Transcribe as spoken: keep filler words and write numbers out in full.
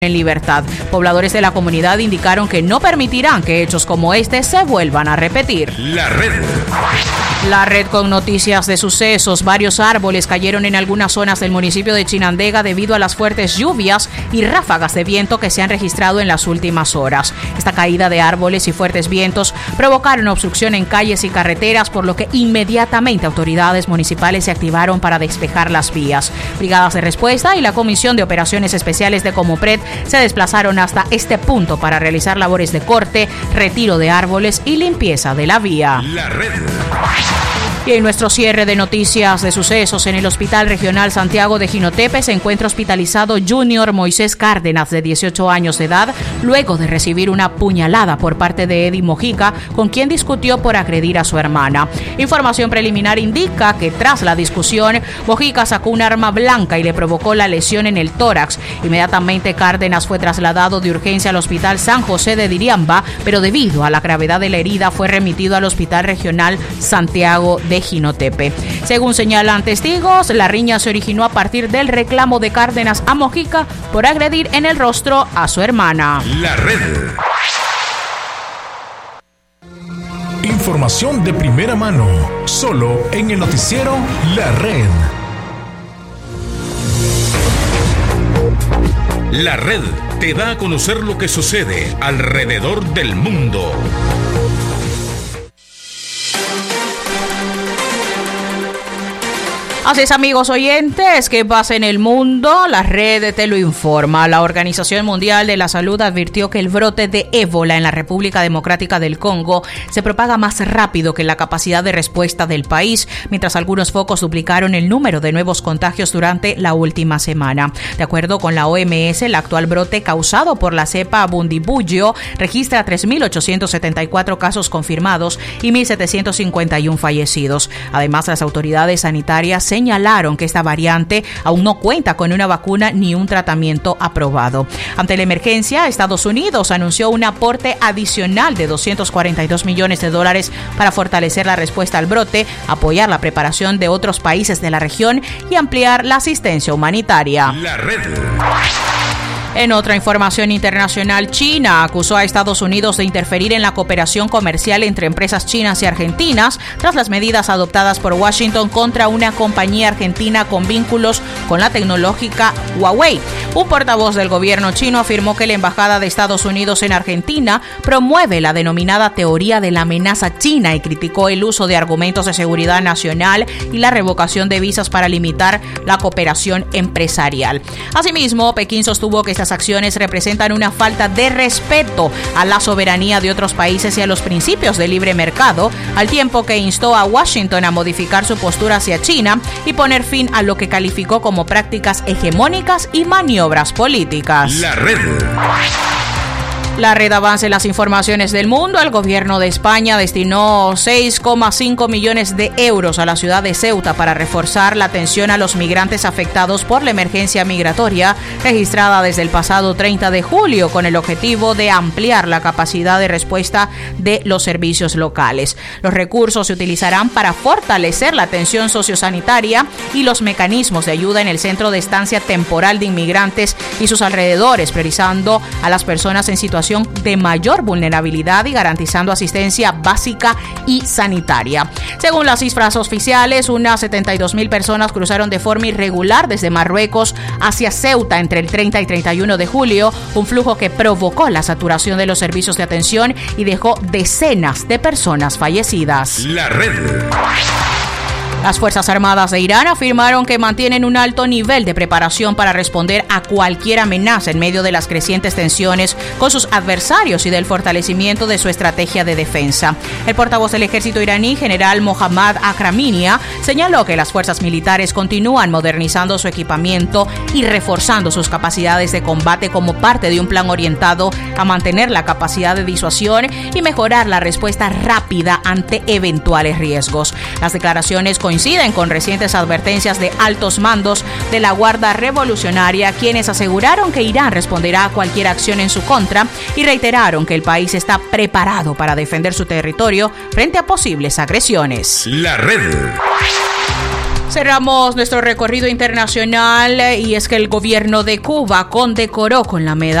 en libertad. Pobladores de la comunidad indicaron que no permitirán que hechos como este se vuelvan a repetir. La red. La red con noticias de sucesos. Varios árboles cayeron en algunas zonas del municipio de Chinandega debido a las fuertes lluvias y ráfagas de viento que se han registrado en las últimas horas. Esta caída de árboles y fuertes vientos provocaron obstrucción en calles y carreteras, por lo que inmediatamente autoridades municipales se activaron para despejar las vías. Brigadas de respuesta y la Comisión de Operaciones Especiales de Comopred se desplazaron hasta este punto para realizar labores de corte, retiro de árboles y limpieza de la vía. La red. Y en nuestro cierre de noticias de sucesos, en el Hospital Regional Santiago de Jinotepe se encuentra hospitalizado Junior Moisés Cárdenas, de dieciocho años de edad, luego de recibir una puñalada por parte de Eddie Mojica, con quien discutió por agredir a su hermana. Información preliminar indica que tras la discusión, Mojica sacó un arma blanca y le provocó la lesión en el tórax. Inmediatamente Cárdenas fue trasladado de urgencia al Hospital San José de Diriamba, pero debido a la gravedad de la herida fue remitido al Hospital Regional Santiago de Jinotepe. Según señalan testigos, la riña se originó a partir del reclamo de Cárdenas a Mojica por agredir en el rostro a su hermana. La red. Información de primera mano, solo en el noticiero La Red. La Red te da a conocer lo que sucede alrededor del mundo. Así es, amigos oyentes, ¿qué pasa en el mundo? La red te lo informa. La Organización Mundial de la Salud advirtió que el brote de ébola en la República Democrática del Congo se propaga más rápido que la capacidad de respuesta del país, mientras algunos focos duplicaron el número de nuevos contagios durante la última semana. De acuerdo con la O M S, el actual brote causado por la cepa Bundibugyo registra tres mil ochocientos setenta y cuatro casos confirmados y mil setecientos cincuenta y uno fallecidos. Además, las autoridades sanitarias señalaron que esta variante aún no cuenta con una vacuna ni un tratamiento aprobado. Ante la emergencia, Estados Unidos anunció un aporte adicional de doscientos cuarenta y dos millones de dólares para fortalecer la respuesta al brote, apoyar la preparación de otros países de la región y ampliar la asistencia humanitaria. La red. En otra información internacional, China acusó a Estados Unidos de interferir en la cooperación comercial entre empresas chinas y argentinas tras las medidas adoptadas por Washington contra una compañía argentina con vínculos con la tecnológica Huawei. Un portavoz del gobierno chino afirmó que la embajada de Estados Unidos en Argentina promueve la denominada teoría de la amenaza china y criticó el uso de argumentos de seguridad nacional y la revocación de visas para limitar la cooperación empresarial. Asimismo, Pekín sostuvo que estas acciones representan una falta de respeto a la soberanía de otros países y a los principios de libre mercado, al tiempo que instó a Washington a modificar su postura hacia China y poner fin a lo que calificó como prácticas hegemónicas y maniobras políticas. La red. La red avanza en las informaciones del mundo. El gobierno de España destinó seis coma cinco millones de euros a la ciudad de Ceuta para reforzar la atención a los migrantes afectados por la emergencia migratoria registrada desde el pasado treinta de julio, con el objetivo de ampliar la capacidad de respuesta de los servicios locales. Los recursos se utilizarán para fortalecer la atención sociosanitaria y los mecanismos de ayuda en el centro de estancia temporal de inmigrantes y sus alrededores, priorizando a las personas en situación de mayor vulnerabilidad y garantizando asistencia básica y sanitaria. Según las cifras oficiales, unas setenta y dos mil personas cruzaron de forma irregular desde Marruecos hacia Ceuta entre el treinta y treinta y uno de julio, un flujo que provocó la saturación de los servicios de atención y dejó decenas de personas fallecidas. La red. Las Fuerzas Armadas de Irán afirmaron que mantienen un alto nivel de preparación para responder a cualquier amenaza en medio de las crecientes tensiones con sus adversarios y del fortalecimiento de su estrategia de defensa. El portavoz del ejército iraní, general Mohammad Akraminia, señaló que las fuerzas militares continúan modernizando su equipamiento y reforzando sus capacidades de combate como parte de un plan orientado a mantener la capacidad de disuasión y mejorar la respuesta rápida ante eventuales riesgos. Las declaraciones con coinciden con recientes advertencias de altos mandos de la Guardia Revolucionaria, quienes aseguraron que Irán responderá a cualquier acción en su contra y reiteraron que el país está preparado para defender su territorio frente a posibles agresiones. La red. Cerramos nuestro recorrido internacional y es que el gobierno de Cuba condecoró con la medalla